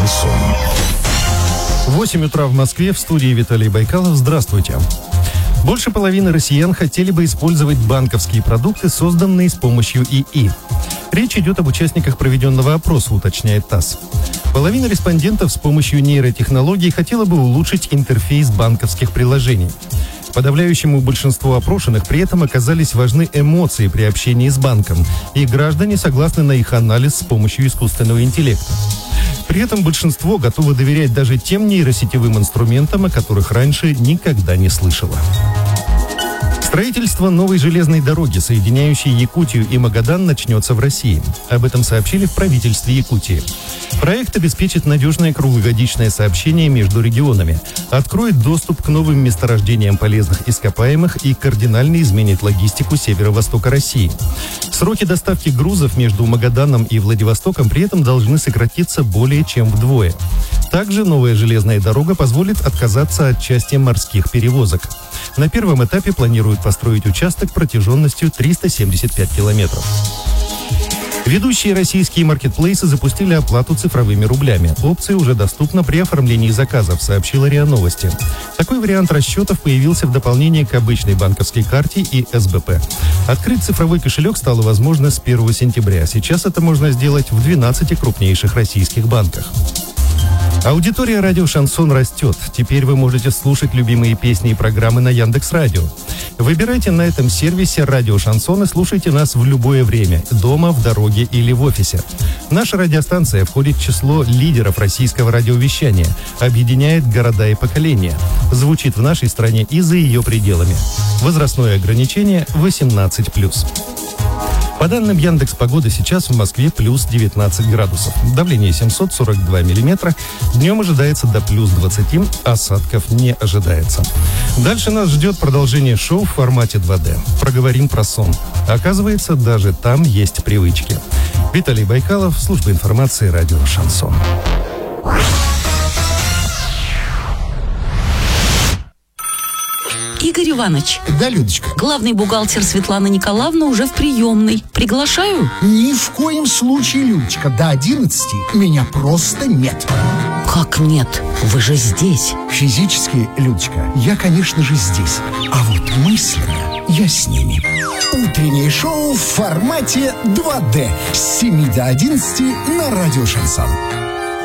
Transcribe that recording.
Шансон. 8 утра в Москве, в студии Виталий Байкалов. Здравствуйте. Больше половины россиян хотели бы использовать банковские продукты, созданные с помощью ИИ. Речь идет об участниках проведенного опроса, уточняет ТАСС. Половина респондентов с помощью нейротехнологий хотела бы улучшить интерфейс банковских приложений. Подавляющему большинству опрошенных при этом оказались важны эмоции при общении с банком, и граждане согласны на их анализ с помощью искусственного интеллекта. При этом большинство готово доверять даже тем нейросетевым инструментам, о которых раньше никогда не слышало. Строительство новой железной дороги, соединяющей Якутию и Магадан, начнется в России. Об этом сообщили в правительстве Якутии. Проект обеспечит надежное круглогодичное сообщение между регионами, откроет доступ к новым месторождениям полезных ископаемых и кардинально изменит логистику северо-востока России. Сроки доставки грузов между Магаданом и Владивостоком при этом должны сократиться более чем вдвое. Также новая железная дорога позволит отказаться от части морских перевозок. На первом этапе планируют построить участок протяженностью 375 километров. Ведущие российские маркетплейсы запустили оплату цифровыми рублями. Опция уже доступна при оформлении заказов, сообщила РИА Новости. Такой вариант расчетов появился в дополнение к обычной банковской карте и СБП. Открыть цифровой кошелек стало возможно с 1 сентября. Сейчас это можно сделать в 12 крупнейших российских банках. Аудитория радио «Шансон» растет. Теперь вы можете слушать любимые песни и программы на Яндекс.Радио. Выбирайте на этом сервисе «Радио Шансон» и слушайте нас в любое время, дома, в дороге или в офисе. Наша радиостанция входит в число лидеров российского радиовещания, объединяет города и поколения, звучит в нашей стране и за ее пределами. Возрастное ограничение 18+. По данным Яндекс.Погоды, сейчас в Москве плюс 19 градусов. Давление 742 миллиметра. Днем ожидается до плюс 20, осадков не ожидается. Дальше нас ждет продолжение шоу в формате 2D. Проговорим про сон. Оказывается, даже там есть привычки. Виталий Байкалов, служба информации, радио «Шансон». Игорь Иванович. Да, Людочка. Главный бухгалтер Светлана Николаевна уже в приемной. Приглашаю? Ни в коем случае, Людочка. До 11 меня просто нет. Как нет? Вы же здесь. Физически, Людочка, я, конечно же, здесь. А вот мысленно я с ними. Утреннее шоу в формате 2D с 7 до 11 на радио «Шансон».